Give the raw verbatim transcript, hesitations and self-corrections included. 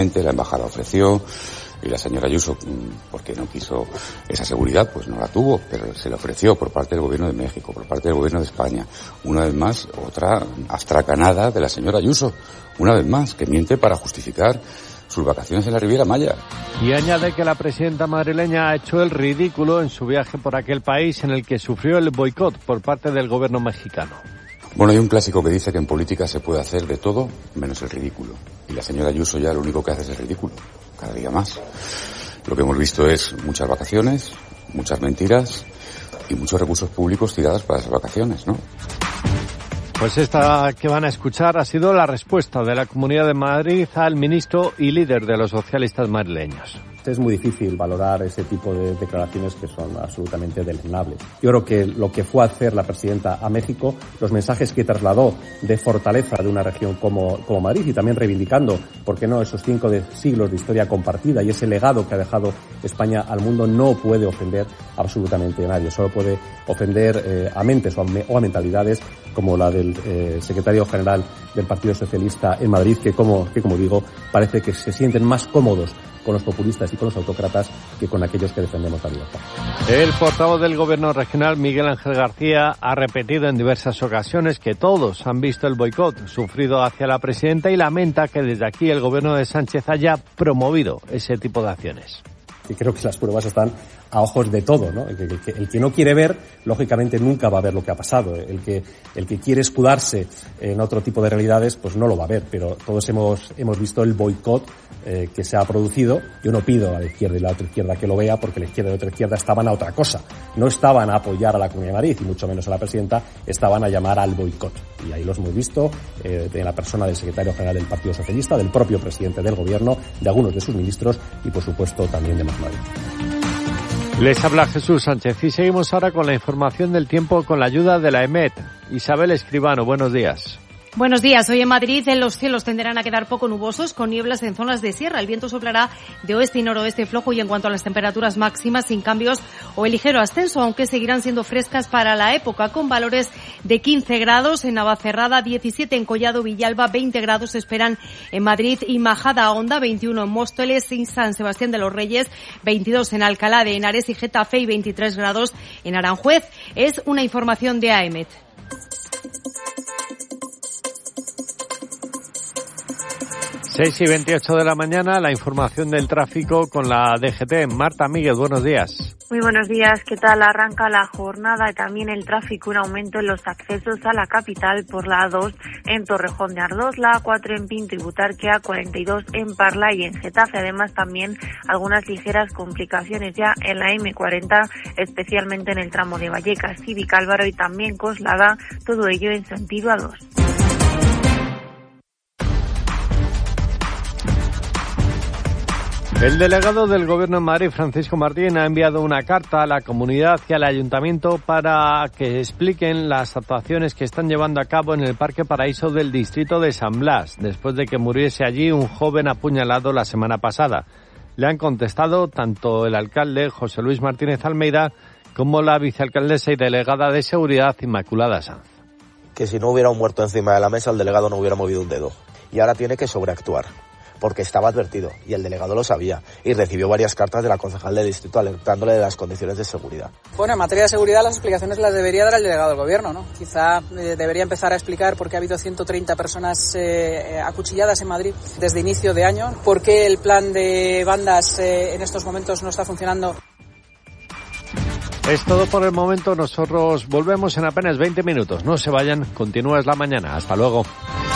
La embajada ofreció y la señora Ayuso, porque no quiso esa seguridad, pues no la tuvo, pero se le ofreció por parte del Gobierno de México, por parte del Gobierno de España. Una vez más, otra astracanada de la señora Ayuso, una vez más, que miente para justificar sus vacaciones en la Riviera Maya. Y añade que la presidenta madrileña ha hecho el ridículo en su viaje por aquel país en el que sufrió el boicot por parte del Gobierno mexicano. Bueno, hay un clásico que dice que en política se puede hacer de todo menos el ridículo. Y la señora Ayuso ya lo único que hace es el ridículo, cada día más. Lo que hemos visto es muchas vacaciones, muchas mentiras y muchos recursos públicos tirados para esas vacaciones, ¿no? Pues esta que van a escuchar ha sido la respuesta de la Comunidad de Madrid al ministro y líder de los socialistas madrileños. Es muy difícil valorar ese tipo de declaraciones que son absolutamente deleznables. Yo creo que lo que fue a hacer la presidenta a México, los mensajes que trasladó de fortaleza de una región como, como Madrid y también reivindicando, ¿por qué no?, esos cinco de siglos de historia compartida y ese legado que ha dejado España al mundo, no puede ofender absolutamente a nadie. Solo puede ofender eh, a mentes o a, o a mentalidades como la del eh, secretario general del Partido Socialista en Madrid, que como, que como digo, parece que se sienten más cómodos con los populistas y con los autócratas que con aquellos que defendemos la libertad. El portavoz del Gobierno regional, Miguel Ángel García, ha repetido en diversas ocasiones que todos han visto el boicot sufrido hacia la presidenta y lamenta que desde aquí el Gobierno de Sánchez haya promovido ese tipo de acciones. Y creo que las pruebas están a ojos de todo, ¿no? El que, el, que, el que no quiere ver, lógicamente nunca va a ver lo que ha pasado. El que, el que quiere escudarse en otro tipo de realidades, pues no lo va a ver. Pero todos hemos, hemos visto el boicot eh, que se ha producido. Yo no pido a la izquierda y a la otra izquierda que lo vea, porque la izquierda y la otra izquierda estaban a otra cosa. No estaban a apoyar a la Comunidad de Madrid, y mucho menos a la presidenta, estaban a llamar al boicot. Y ahí los hemos visto, eh, de la persona del secretario general del Partido Socialista, del propio presidente del Gobierno, de algunos de sus ministros y, por supuesto, también de Más Madrid. Les habla Jesús Sánchez y seguimos ahora con la información del tiempo con la ayuda de la EMET. Isabel Escribano, buenos días. Buenos días. Hoy en Madrid los cielos tenderán a quedar poco nubosos con nieblas en zonas de sierra. El viento soplará de oeste y noroeste flojo y en cuanto a las temperaturas máximas sin cambios o el ligero ascenso, aunque seguirán siendo frescas para la época con valores de quince grados en Navacerrada, diecisiete en Collado Villalba, veinte grados se esperan en Madrid y Majada Honda, veintiuno en Móstoles y San Sebastián de los Reyes, veintidós en Alcalá de Henares y Getafe y veintitrés grados en Aranjuez. Es una información de AEMET. seis y veintiocho de la mañana, la información del tráfico con la D G T. Marta Míguez, buenos días. Muy buenos días, ¿qué tal? Arranca la jornada y también el tráfico, un aumento en los accesos a la capital por la A dos en Torrejón de Ardoz, la A cuatro en Pinto y Butarque, A cuarenta y dos en Parla y en Getafe. Además también algunas ligeras complicaciones ya en la eme cuarenta, especialmente en el tramo de Vallecas y Vicálvaro y también Coslada, todo ello en sentido A dos. El delegado del Gobierno en Madrid, Francisco Martín, ha enviado una carta a la comunidad y al ayuntamiento para que expliquen las actuaciones que están llevando a cabo en el Parque Paraíso del distrito de San Blas, después de que muriese allí un joven apuñalado la semana pasada. Le han contestado tanto el alcalde, José Luis Martínez Almeida, como la vicealcaldesa y delegada de Seguridad, Inmaculada Sanz. Que si no hubiera un muerto encima de la mesa, el delegado no hubiera movido un dedo. Y ahora tiene que sobreactuar, porque estaba advertido y el delegado lo sabía y recibió varias cartas de la concejal del distrito alertándole de las condiciones de seguridad. Bueno, en materia de seguridad las explicaciones las debería dar el delegado del gobierno, ¿no? Quizá eh, debería empezar a explicar por qué ha habido ciento treinta personas eh, acuchilladas en Madrid desde inicio de año, por qué el plan de bandas eh, en estos momentos no está funcionando. Es todo por el momento, nosotros volvemos en apenas veinte minutos. No se vayan, continúa Es la Mañana. Hasta luego.